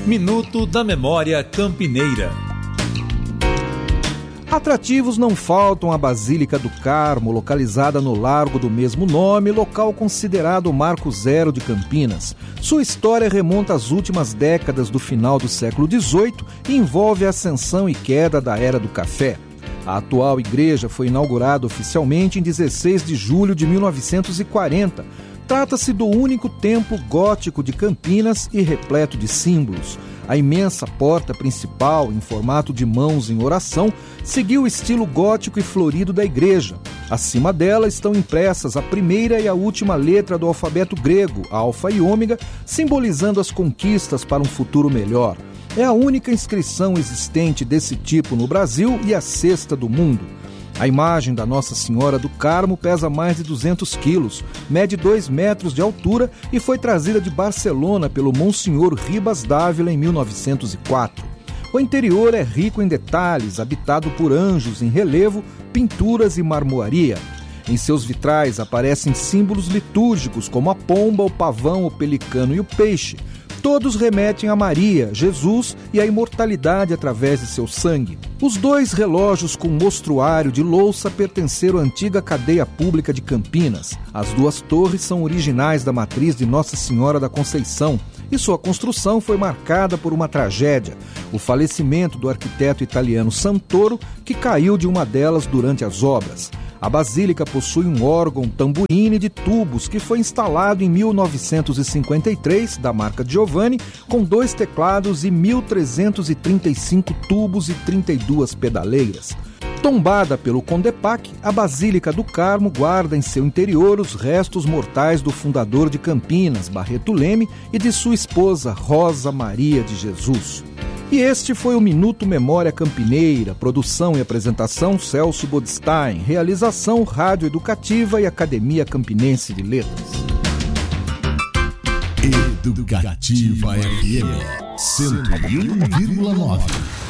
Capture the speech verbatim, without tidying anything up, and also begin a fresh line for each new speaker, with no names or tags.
Minuto da Memória Campineira.
Atrativos não faltam à Basílica do Carmo, localizada no largo do mesmo nome, local considerado o marco zero de Campinas. Sua história remonta às últimas décadas do final do século dezoito e envolve a ascensão e queda da Era do Café. A atual igreja foi inaugurada oficialmente em dezesseis de julho de mil novecentos e quarenta. Trata-se do único templo gótico de Campinas e repleto de símbolos. A imensa porta principal, em formato de mãos em oração, seguiu o estilo gótico e florido da igreja. Acima dela estão impressas a primeira e a última letra do alfabeto grego, alfa e ômega, simbolizando as conquistas para um futuro melhor. É a única inscrição existente desse tipo no Brasil e a sexta do mundo. A imagem da Nossa Senhora do Carmo pesa mais de duzentos quilos, mede dois metros de altura e foi trazida de Barcelona pelo Monsenhor Ribas Dávila em mil novecentos e quatro. O interior é rico em detalhes, habitado por anjos em relevo, pinturas e marmoaria. Em seus vitrais aparecem símbolos litúrgicos como a pomba, o pavão, o pelicano e o peixe. Todos remetem a Maria, Jesus e a imortalidade através de seu sangue. Os dois relógios com mostruário de louça pertenceram à antiga cadeia pública de Campinas. As duas torres são originais da matriz de Nossa Senhora da Conceição e sua construção foi marcada por uma tragédia, o falecimento do arquiteto italiano Santoro, que caiu de uma delas durante as obras. A basílica possui um órgão tamburine de tubos que foi instalado em mil novecentos e cinquenta e três, da marca Giovanni, com dois teclados e mil trezentos e trinta e cinco tubos e trinta e duas pedaleiras. Tombada pelo Condepac, a Basílica do Carmo guarda em seu interior os restos mortais do fundador de Campinas, Barreto Leme, e de sua esposa, Rosa Maria de Jesus. E este foi o Minuto Memória Campineira, produção e apresentação Celso Bodstein, realização Rádio Educativa e Academia Campinense de Letras.
Educativa F M cento e um vírgula nove.